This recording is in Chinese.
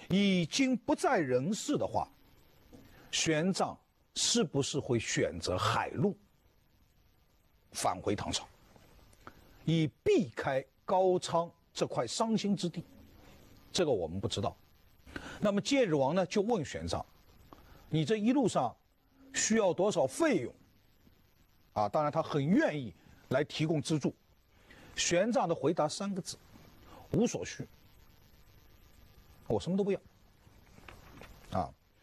已经不在人世的话，玄奘是不是会选择海路返回唐朝，以避开高昌这块伤心之地？这个我们不知道。那么戒日王呢，就问玄奘：“你这一路上需要多少费用？”啊，当然他很愿意来提供资助。玄奘的回答3个字：无所需。我什么都不要。